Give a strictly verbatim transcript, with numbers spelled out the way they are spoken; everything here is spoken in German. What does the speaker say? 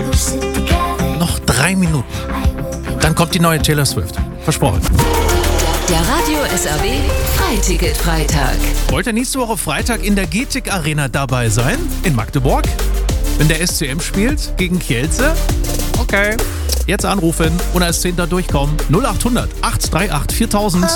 Noch drei Minuten. Dann kommt die neue Taylor Swift. Versprochen. Der Radio S R W Freiticket-Freitag. Wollt ihr nächste Woche Freitag in der G T I C Arena dabei sein? In Magdeburg? Wenn der S C M spielt gegen Kielce? Okay. Jetzt anrufen und als Zehnter durchkommen. null acht hundert, acht drei acht, viertausend.